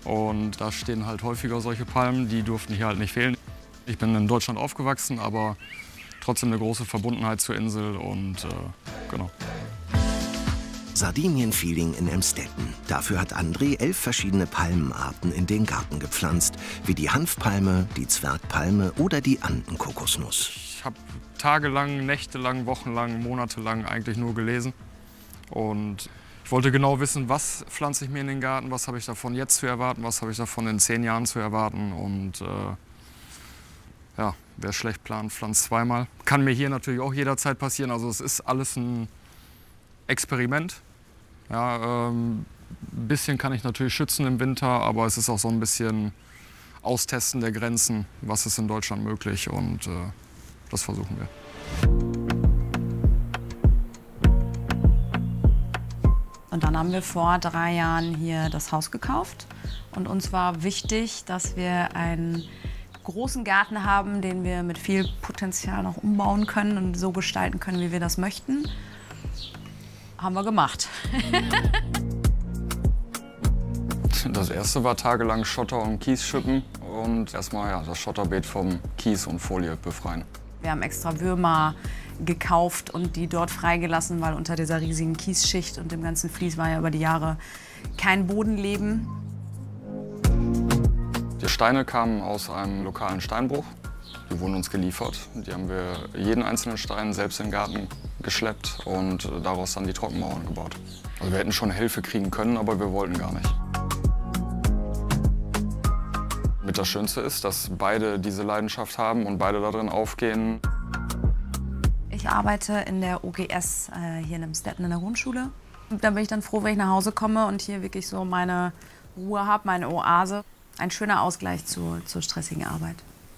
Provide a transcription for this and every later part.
Und da stehen halt häufiger solche Palmen, die durften hier halt nicht fehlen. Ich bin in Deutschland aufgewachsen, aber trotzdem eine große Verbundenheit zur Insel und genau. Sardinien-Feeling in Emstetten. Dafür hat André 11 verschiedene Palmenarten in den Garten gepflanzt, wie die Hanfpalme, die Zwergpalme oder die Andenkokosnuss. Ich habe tagelang, nächtelang, wochenlang, monatelang eigentlich nur gelesen. Und ich wollte genau wissen, was pflanze ich mir in den Garten, was habe ich davon jetzt zu erwarten, was habe ich davon in 10 Jahren zu erwarten. Und ja, wer schlecht plant, pflanzt zweimal. Kann mir hier natürlich auch jederzeit passieren. Also es ist alles ein Experiment. Ja, ein bisschen kann ich natürlich schützen im Winter, aber es ist auch so ein bisschen Austesten der Grenzen, was ist in Deutschland möglich, und das versuchen wir. Und dann haben wir vor 3 Jahren hier das Haus gekauft. Und uns war wichtig, dass wir einen großen Garten haben, den wir mit viel Potenzial noch umbauen können und so gestalten können, wie wir das möchten. Haben wir gemacht. Das erste war tagelang Schotter und Kies schippen und erstmal ja, das Schotterbeet vom Kies und Folie befreien. Wir haben extra Würmer gekauft und die dort freigelassen, weil unter dieser riesigen Kiesschicht und dem ganzen Vlies war ja über die Jahre kein Bodenleben. Die Steine kamen aus einem lokalen Steinbruch. Die wurden uns geliefert. Die haben wir jeden einzelnen Stein selbst in den Garten geschleppt und daraus dann die Trockenmauern gebaut. Also wir hätten schon Hilfe kriegen können, aber wir wollten gar nicht. Mit das Schönste ist, dass beide diese Leidenschaft haben und beide darin aufgehen. Ich arbeite in der OGS hier in Emstetten in der Grundschule. Und da bin ich dann froh, wenn ich nach Hause komme und hier wirklich so meine Ruhe habe, meine Oase. Ein schöner Ausgleich zur stressigen Arbeit.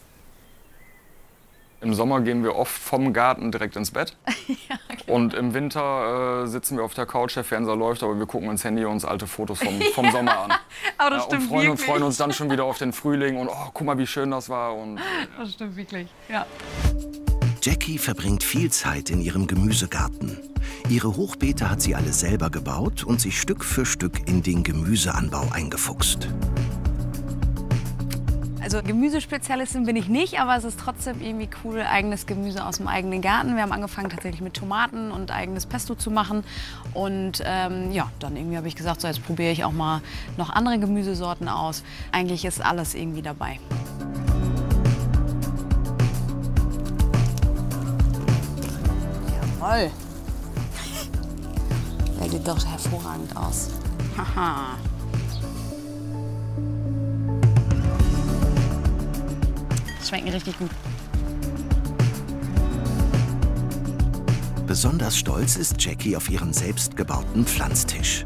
Im Sommer gehen wir oft vom Garten direkt ins Bett. Ja, genau. Und im Winter sitzen wir auf der Couch, der Fernseher läuft, aber wir gucken ins Handy uns alte Fotos vom Sommer an. Aber das stimmt und wirklich. freuen uns dann schon wieder auf den Frühling und oh, guck mal, wie schön das war. Und, Das stimmt wirklich, ja. Jackie verbringt viel Zeit in ihrem Gemüsegarten. Ihre Hochbeete hat sie alle selber gebaut und sich Stück für Stück in den Gemüseanbau eingefuchst. Also Gemüsespezialistin bin ich nicht, aber es ist trotzdem irgendwie cool, eigenes Gemüse aus dem eigenen Garten. Wir haben angefangen tatsächlich mit Tomaten und eigenes Pesto zu machen. Und ja, dann irgendwie habe ich gesagt, so jetzt probiere ich auch mal noch andere Gemüsesorten aus. Eigentlich ist alles irgendwie dabei. Jawohl. Der sieht doch hervorragend aus. Haha. Schmecken richtig gut. Besonders stolz ist Jackie auf ihren selbstgebauten Pflanztisch.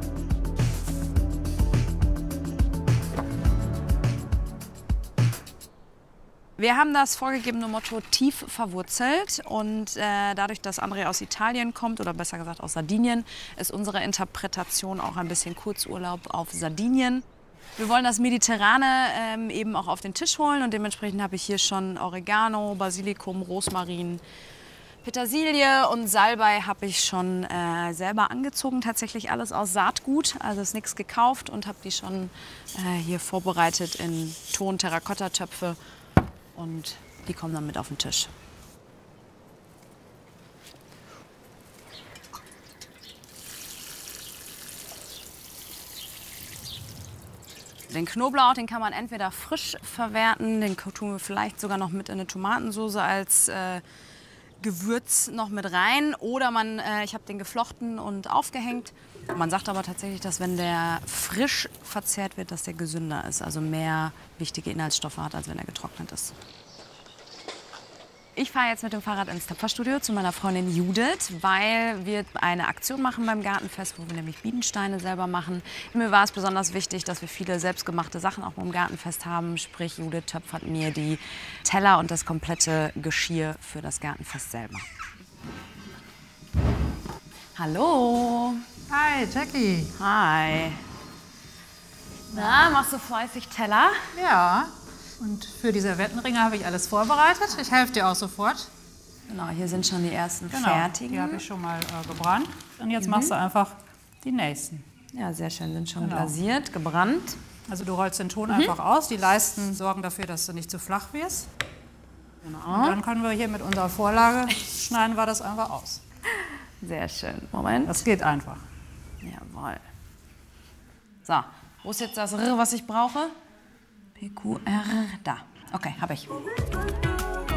Wir haben das vorgegebene Motto tief verwurzelt und dadurch, dass André aus Italien kommt, oder besser gesagt aus Sardinien, ist unsere Interpretation auch ein bisschen Kurzurlaub auf Sardinien. Wir wollen das Mediterrane eben auch auf den Tisch holen und dementsprechend habe ich hier schon Oregano, Basilikum, Rosmarin, Petersilie und Salbei habe ich schon selber angezogen. Tatsächlich alles aus Saatgut, also ist nichts gekauft, und habe die schon hier vorbereitet in Ton-Terrakotta-Töpfe und die kommen dann mit auf den Tisch. Den Knoblauch, den kann man entweder frisch verwerten, den tun wir vielleicht sogar noch mit in eine Tomatensauce als Gewürz noch mit rein. Oder ich habe den geflochten und aufgehängt. Man sagt aber tatsächlich, dass wenn der frisch verzehrt wird, dass der gesünder ist. Also mehr wichtige Inhaltsstoffe hat, als wenn er getrocknet ist. Ich fahre jetzt mit dem Fahrrad ins Töpferstudio zu meiner Freundin Judith, weil wir eine Aktion machen beim Gartenfest, wo wir nämlich Bienensteine selber machen. Mir war es besonders wichtig, dass wir viele selbstgemachte Sachen auch beim Gartenfest haben. Sprich, Judith töpfert mir die Teller und das komplette Geschirr für das Gartenfest selber. Hallo. Hi, Jackie. Hi. Na, machst du fleißig Teller? Ja, und für die Servettenringe habe ich alles vorbereitet. Ich helfe dir auch sofort. Genau, hier sind schon die ersten fertigen. Die habe ich schon mal gebrannt. Und jetzt machst du einfach die nächsten. Ja, sehr schön. Sind schon glasiert, gebrannt. Also du rollst den Ton einfach aus. Die Leisten sorgen dafür, dass du nicht zu flach wirst. Genau. Und dann können wir hier mit unserer Vorlage, schneiden wir das einfach aus. Sehr schön. Moment. Das geht einfach. Jawohl. So, wo ist jetzt das R, was ich brauche? PQR, da. Okay, habe ich.